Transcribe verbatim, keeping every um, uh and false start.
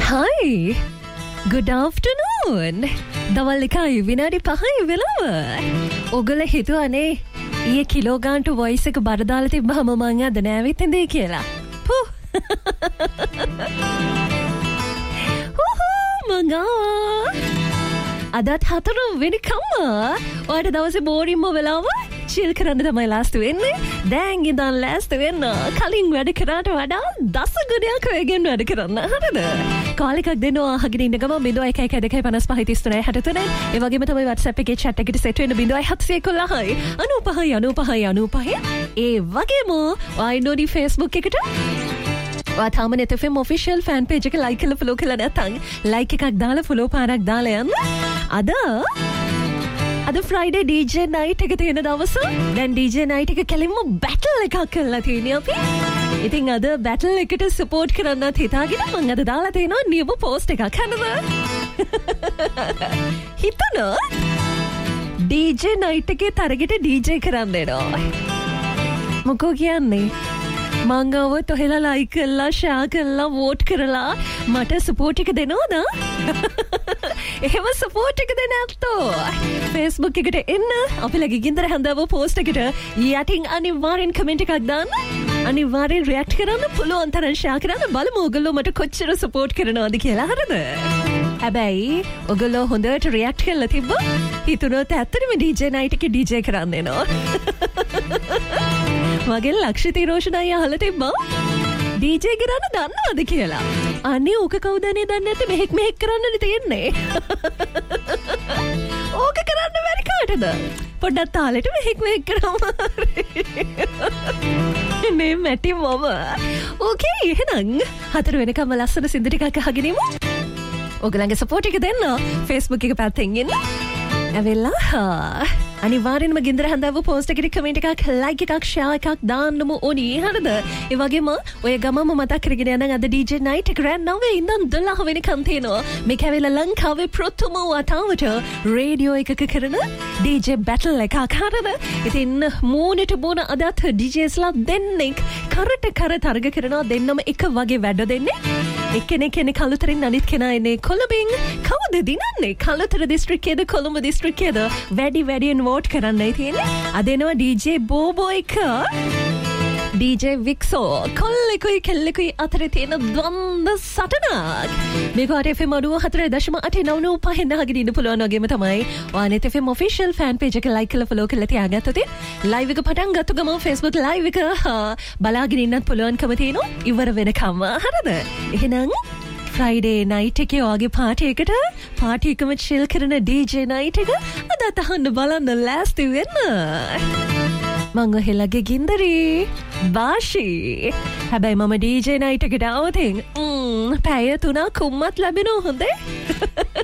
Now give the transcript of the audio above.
Hi. Good afternoon. දවල් එකයි විනාඩි පහයි වෙලාව. ඔගොල්ලෝ හිතුවනේ ඊයේ කිලෝ ගානට වොයිස් එක බර දාලා තිබ්බම මං අද නෑවිත් ඉඳී කියලා. පු. හොහෝ මංගා. අදත් හතර වෙනි කම. ඔයාට දවසේ බෝරින්ම වෙලාව චිල් කරන්න තමයි ලෑස්ති වෙන්නේ. දැන් ඉඳන් ලෑස්ති වෙන්න. කලින් වැඩ කරාට වඩා දස ගුණයක් වෙගෙන් වැඩ කරන්න. හරිද? කාල් එකක් දෙනවා අහගෙන ඉන්න ගමන් zero one one two five five five three six three ඒ වගේම තමයි WhatsApp එකේ chat එකට set වෙන්න zero seven one one ninety five ninety five ඒ වගේම ආයිනෝඩි Facebook එකට ඔයා තාම net F M official fan page එක like කරලා follow කරලා නැත්නම් like එකක් දාලා follow පාරක් දාලා යන්න. අද අද Friday D J night එක තියෙන දවස. දැන් D J night එක කෙලින්ම battle එකක් කරලා තියෙනවා අපි. ඉතින් අද battle එකට support කරන්නත් හිතාගෙන මම අද දාලා තියෙනවා නියම post එකක්. හරිද? හිතනවා D J night එකේ තරගෙට D J කරන්න දෙනවා. මොකෝ කියන්නේ? මං ගාවත් ඔහෙලා like කරලා share කරලා vote කරලා මට support එක දෙනවද? එහෙම support එක දෙන්න නැත්තෝ Facebook එකට එන්න අපිලගේ ගින්දර හැන්දාව post එකට යටින් අනිවාර්යෙන් comment එකක් දාන්න. අනිවාර්යෙන් react කරන්න, පුළුවන් තරම් share කරන්න. බලමු ඔයගොල්ලෝ මට කොච්චර support කරනවද කියලා. හරිද? හැබැයි ඔයගොල්ලෝ හොඳට react කරලා තිබ්බා. හිතුනොත් ඇත්තටම D J night එකේ D J කරන්න එනවා. මගේ ලක්ෂිතී රෝෂණයි අහලා තිබ්බා D J කරන්න දන්නවද කියලා. අනේ ඕක කවුදනේ දන්නේ නැත්නම් මෙහෙක් මෙහෙක් කරන්නනේ තියෙන්නේ. ඕක කරන්න බැරි කාටද? පොඩ්ඩක් තාලෙට මෙහෙක් මෙහෙක් කරාම නේ මැටි මම. ඕකේ එහෙනම් හතර වෙනකම් ලස්සන සින්දු ටිකක් අහගෙන ඉමු. ඔයගලගේ සපෝට් එක දෙන්න Facebook එක පැත්තෙන් ඉන්න. ඇවිල්ලා අනිවාර්යෙන්ම ගින්දර හැන්දාව post එකට comment එකක් like එකක් share එකක් දාන්නම ඕනි. හරිද? ඒ වගේම ඔය ගමම මතක් කරගෙන යන අද D J night එක රැන් නවයේ ඉඳන් දොළහ වෙනකන් තියෙනවා. මේක ඇවිල්ලා ලංකාවේ ප්‍රථම වතාවට රේඩියෝ එකක කරන D J battle එකක්. හරිද? ඉතින් මූණට මූණ අදත් D Jsලා දෙන්නෙක් කරට කර තරග කරනවා. දෙන්නම එක වගේ වැඩ දෙන්නේ. එක්කෙනෙක් කෙනෙක් කලුතරින් අනිත් කෙනා එන්නේ කොළඹින්. කවුද දිනන්නේ? කලුතර දිස්ත්‍රික්කයේද කොළඹ දිස්ත්‍රික්කයේද? වැඩි වැඩියෙන් vote කරන්නයි තියෙන්නේ. අද එනවා D J බෝබෝ එක D J වික්සෝ කොල්ලෙකුයි කෙල්ලෙකුයි අතරේ තියෙන ද්වන්ද සටනක්. මේක F M ninety four point eight නවය පහෙන් අහගෙන ඉන්න පුළුවන් වගේම තමයි ඔයාලා F M official fan page එක like කරලා follow කරලා තියාගත්තොත් live එක පටන් ගත්ත ගමන් Facebook live එක බලාගෙන ඉන්නත් පුළුවන්කම තියෙනවා ඉවර වෙනකම්. හරිද? එහෙනම් Friday night එකේ ඔයාගේ party එකට party එකම chill කරන D J night එක අද අහන්න බලන්න ලෑස්ති වෙන්න. මං ඔහෙලගේ ගින්දරේ බාෂි. හැබැයි මම D J night එකට આવතින් ම්ම් පැය තුනක් කුම්මත් ලැබෙනවා හොඳේ.